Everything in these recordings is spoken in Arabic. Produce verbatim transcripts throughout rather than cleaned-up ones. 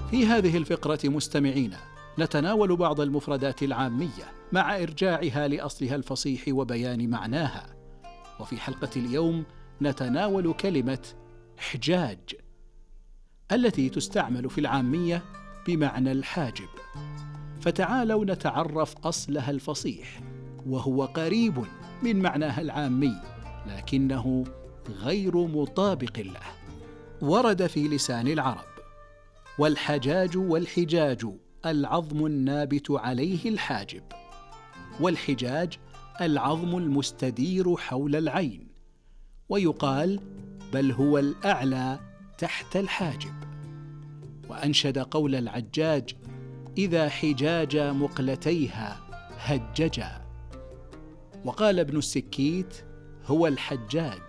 في هذه الفقرة مستمعينا نتناول بعض المفردات العامية مع إرجاعها لأصلها الفصيح وبيان معناها. وفي حلقة اليوم نتناول كلمة حجاج التي تستعمل في العامية بمعنى الحاجب، فتعالوا نتعرف أصلها الفصيح، وهو قريب من معناها العامي لكنه غير مطابق له. ورد في لسان العرب: والحجاج والحجاج العظم النابت عليه الحاجب. والحجاج العظم المستدير حول العين، ويقال بل هو الأعلى تحت الحاجب. وأنشد قول العجاج: إذا حجاج مقلتيها هججا. وقال ابن السكيت: هو الحجاج.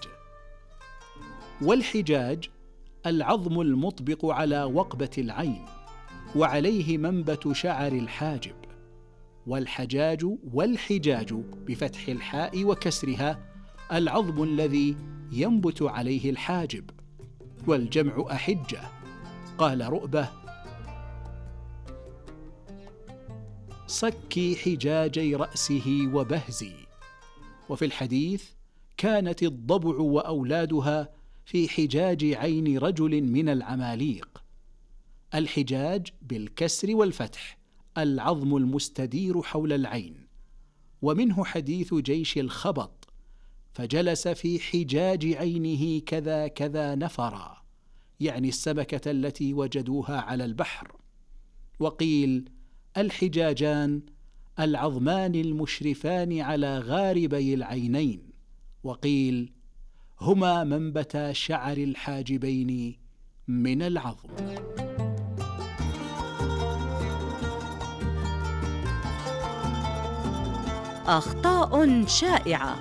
والحجاج العظم المطبق على وقبة العين، وعليه منبت شعر الحاجب. والحجاج والحجاج بفتح الحاء وكسرها العظم الذي ينبت عليه الحاجب، والجمع أحجة. قال رؤبة: صكي حجاجي رأسه وبهزي. وفي الحديث: كانت الضبع وأولادها في حجاج عين رجل من العماليق. الحجاج بالكسر والفتح العظم المستدير حول العين. ومنه حديث جيش الخبط: فجلس في حجاج عينه كذا كذا نفرا، يعني السمكة التي وجدوها على البحر. وقيل: الحجاجان العظمان المشرفان على غاربي العينين. وقيل: هما منبتا شعر الحاجبين من العظم. أخطاء شائعة.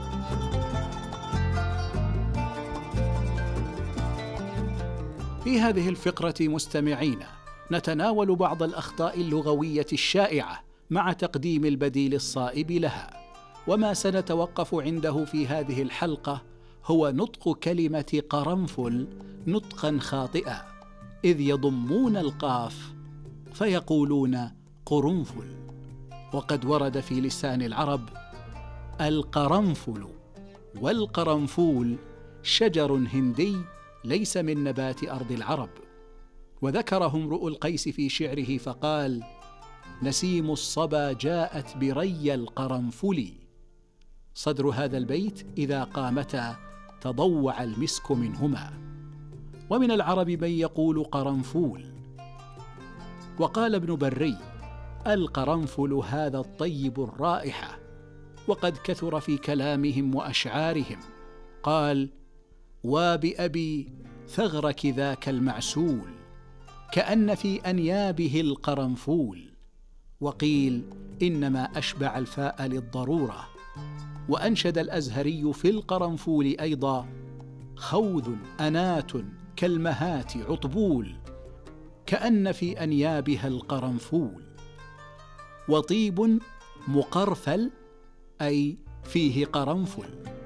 في هذه الفقرة مستمعينا نتناول بعض الأخطاء اللغوية الشائعة مع تقديم البديل الصائب لها. وما سنتوقف عنده في هذه الحلقة هو نطق كلمة قرنفل نطقا خاطئا، إذ يضمون القاف فيقولون قرنفل. وقد ورد في لسان العرب: القرنفل والقرنفول شجر هندي ليس من نبات أرض العرب. وذكره امرؤ القيس في شعره فقال: نسيم الصبا جاءت بري القرنفل. صدر هذا البيت: إذا قامتا تضوع المسك منهما. ومن العرب من يقول قرنفول. وقال ابن بري: القرنفل هذا الطيب الرائحة. وقد كثر في كلامهم وأشعارهم. قال: وبأبي ثغرك ذاك المعسول، كأن في أنيابه القرنفول. وقيل: إنما أشبع الفاء للضرورة. وأنشد الأزهري في القرنفول أيضا: خوذ أنات كالمهات عطبول، كأن في أنيابها القرنفول. وطيب مقرفل أي فيه قرنفل.